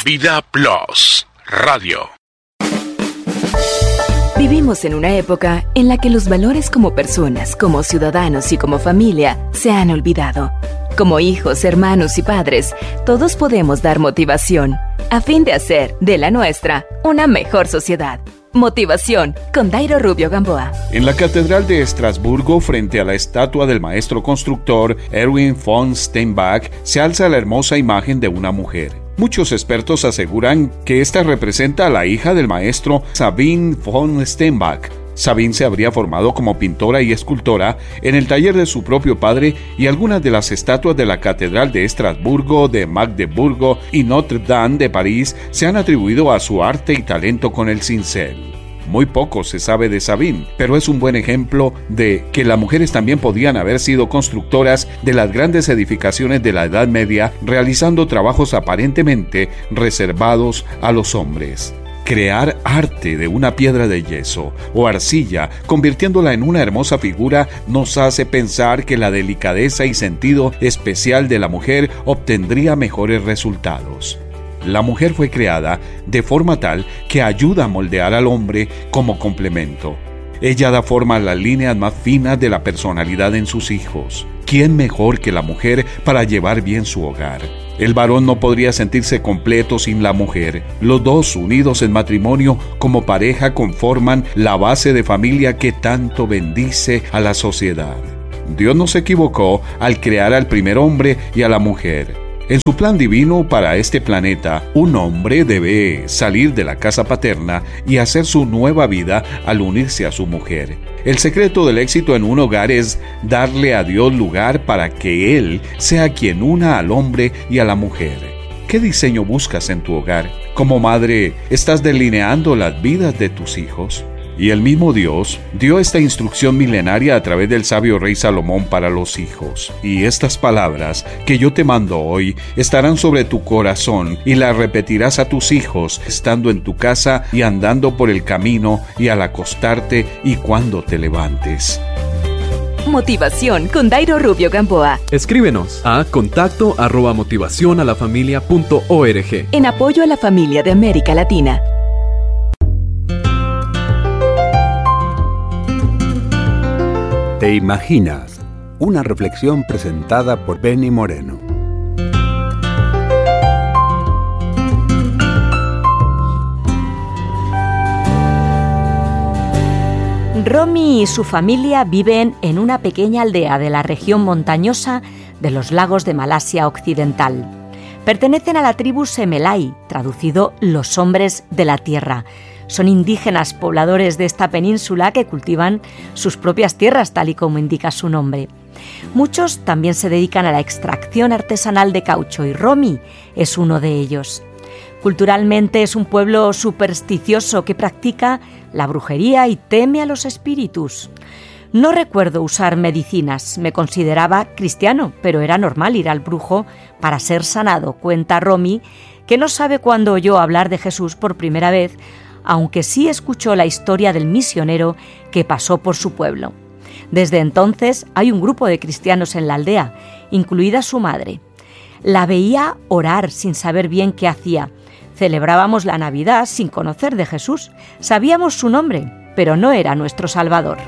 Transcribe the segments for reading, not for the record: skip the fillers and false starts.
Vida Plus Radio. Vivimos en una época en la que los valores como personas, como ciudadanos y como familia se han olvidado. Como hijos, hermanos y padres, todos podemos dar motivación a fin de hacer de la nuestra una mejor sociedad. Motivación con Dairo Rubio Gamboa. En la Catedral de Estrasburgo, frente a la estatua del maestro constructor Erwin von Steinbach, se alza la hermosa imagen de una mujer. Muchos expertos aseguran que esta representa a la hija del maestro Sabine von Steinbach. Sabine se habría formado como pintora y escultora en el taller de su propio padre, y algunas de las estatuas de la Catedral de Estrasburgo, de Magdeburgo y Notre Dame de París se han atribuido a su arte y talento con el cincel. Muy poco se sabe de Sabine, pero es un buen ejemplo de que las mujeres también podían haber sido constructoras de las grandes edificaciones de la Edad Media, realizando trabajos aparentemente reservados a los hombres. Crear arte de una piedra de yeso o arcilla, convirtiéndola en una hermosa figura, nos hace pensar que la delicadeza y sentido especial de la mujer obtendría mejores resultados. La mujer fue creada de forma tal que ayuda a moldear al hombre como complemento. Ella da forma a las líneas más finas de la personalidad en sus hijos. ¿Quién mejor que la mujer para llevar bien su hogar? El varón no podría sentirse completo sin la mujer. Los dos, unidos en matrimonio como pareja, conforman la base de familia que tanto bendice a la sociedad. Dios no se equivocó al crear al primer hombre y a la mujer. En su plan divino para este planeta, un hombre debe salir de la casa paterna y hacer su nueva vida al unirse a su mujer. El secreto del éxito en un hogar es darle a Dios lugar para que Él sea quien una al hombre y a la mujer. ¿Qué diseño buscas en tu hogar? Como madre, ¿estás delineando las vidas de tus hijos? Y el mismo Dios dio esta instrucción milenaria a través del sabio rey Salomón para los hijos. Y estas palabras que yo te mando hoy estarán sobre tu corazón, y las repetirás a tus hijos, estando en tu casa y andando por el camino, y al acostarte y cuando te levantes. Motivación con Dairo Rubio Gamboa. Escríbenos a contacto@motivacionalafamilia.org. En apoyo a la familia de América Latina. ¿Te imaginas? Una reflexión presentada por Benny Moreno. Romy y su familia viven en una pequeña aldea de la región montañosa de los lagos de Malasia Occidental. Pertenecen a la tribu Semelai, traducido los hombres de la tierra. Son indígenas pobladores de esta península que cultivan sus propias tierras, tal y como indica su nombre. Muchos también se dedican a la extracción artesanal de caucho, y Romy es uno de ellos. Culturalmente es un pueblo supersticioso que practica la brujería y teme a los espíritus. No recuerdo usar medicinas, me consideraba cristiano, pero era normal ir al brujo para ser sanado, cuenta Romy, que no sabe cuándo oyó hablar de Jesús por primera vez, aunque sí escuchó la historia del misionero que pasó por su pueblo. Desde entonces hay un grupo de cristianos en la aldea, incluida su madre. La veía orar sin saber bien qué hacía. Celebrábamos la Navidad sin conocer de Jesús. Sabíamos su nombre, pero no era nuestro Salvador.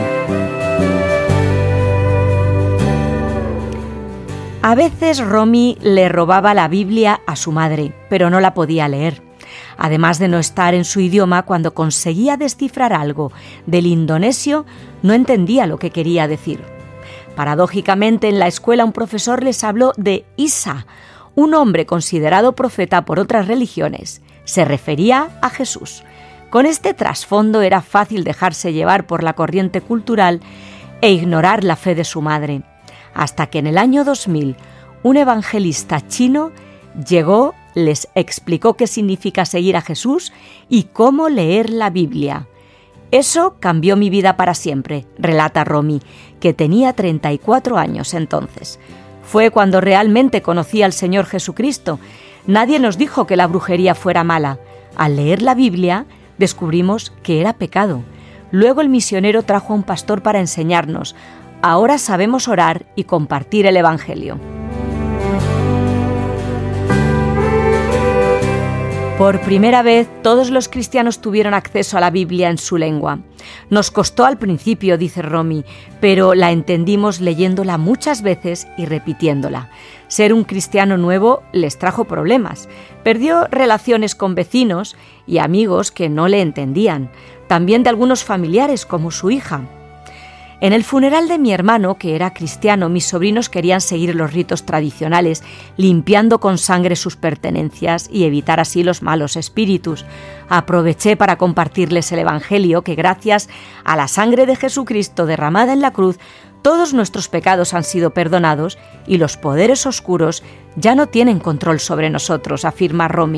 A veces Romy le robaba la Biblia a su madre, pero no la podía leer. Además de no estar en su idioma, cuando conseguía descifrar algo del indonesio, no entendía lo que quería decir. Paradójicamente, en la escuela un profesor les habló de Isa, un hombre considerado profeta por otras religiones. Se refería a Jesús. Con este trasfondo era fácil dejarse llevar por la corriente cultural e ignorar la fe de su madre. Hasta que en el año 2000, un evangelista chino llegó, les explicó qué significa seguir a Jesús y cómo leer la Biblia. Eso cambió mi vida para siempre, relata Romy, que tenía 34 años entonces. Fue cuando realmente conocí al Señor Jesucristo. Nadie nos dijo que la brujería fuera mala. Al leer la Biblia, descubrimos que era pecado. Luego el misionero trajo a un pastor para enseñarnos. Ahora sabemos orar y compartir el Evangelio. Por primera vez, todos los cristianos tuvieron acceso a la Biblia en su lengua. Nos costó al principio, dice Romy, pero la entendimos leyéndola muchas veces y repitiéndola. Ser un cristiano nuevo les trajo problemas. Perdió relaciones con vecinos y amigos que no le entendían, también de algunos familiares como su hija. En el funeral de mi hermano, que era cristiano, mis sobrinos querían seguir los ritos tradicionales, limpiando con sangre sus pertenencias y evitar así los malos espíritus. Aproveché para compartirles el Evangelio, que gracias a la sangre de Jesucristo derramada en la cruz, todos nuestros pecados han sido perdonados y los poderes oscuros ya no tienen control sobre nosotros, afirma Romy.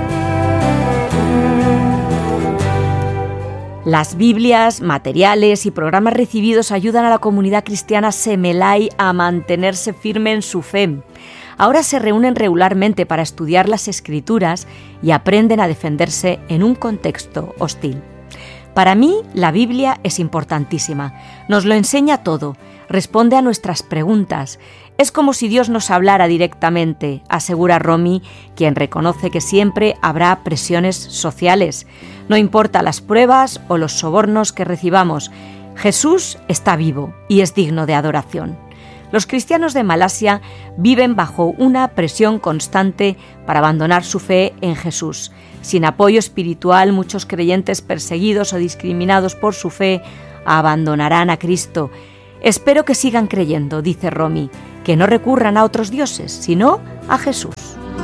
Las Biblias, materiales y programas recibidos ayudan a la comunidad cristiana Semelai a mantenerse firme en su fe. Ahora se reúnen regularmente para estudiar las Escrituras y aprenden a defenderse en un contexto hostil. Para mí, la Biblia es importantísima. Nos lo enseña todo, responde a nuestras preguntas. Es como si Dios nos hablara directamente, asegura Romy, quien reconoce que siempre habrá presiones sociales. No importa las pruebas o los sobornos que recibamos, Jesús está vivo y es digno de adoración. Los cristianos de Malasia viven bajo una presión constante para abandonar su fe en Jesús. Sin apoyo espiritual, muchos creyentes perseguidos o discriminados por su fe abandonarán a Cristo. Espero que sigan creyendo, dice Romy, que no recurran a otros dioses, sino a Jesús.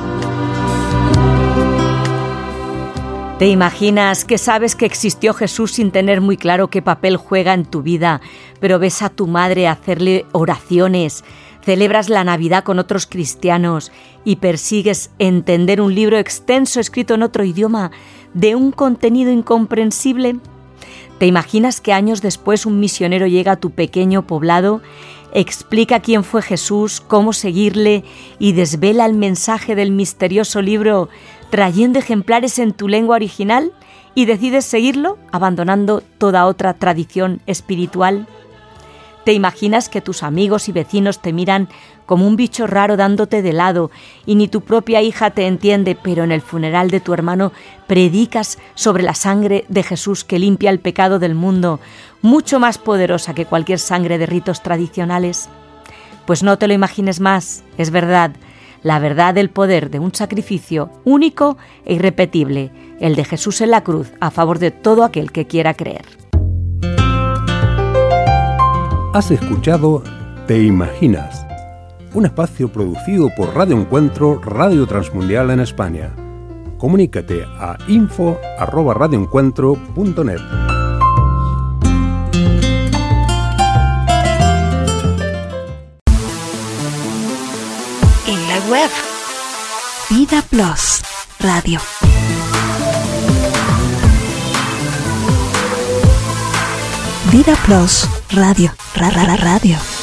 ¿Te imaginas que sabes que existió Jesús sin tener muy claro qué papel juega en tu vida, pero ves a tu madre hacerle oraciones, celebras la Navidad con otros cristianos y persigues entender un libro extenso escrito en otro idioma de un contenido incomprensible? ¿Te imaginas que años después un misionero llega a tu pequeño poblado, explica quién fue Jesús, cómo seguirle y desvela el mensaje del misterioso libro trayendo ejemplares en tu lengua original y decides seguirlo abandonando toda otra tradición espiritual? ¿Te imaginas que tus amigos y vecinos te miran como un bicho raro dándote de lado y ni tu propia hija te entiende, pero en el funeral de tu hermano predicas sobre la sangre de Jesús que limpia el pecado del mundo, mucho más poderosa que cualquier sangre de ritos tradicionales? Pues no te lo imagines más, es verdad, la verdad del poder de un sacrificio único e irrepetible, el de Jesús en la cruz a favor de todo aquel que quiera creer. Has escuchado Te Imaginas, un espacio producido por Radio Encuentro, Radio Transmundial en España. Comunícate a info@radioencuentro.net. En la web Vida Plus Radio. Vida Plus Radio. Radio.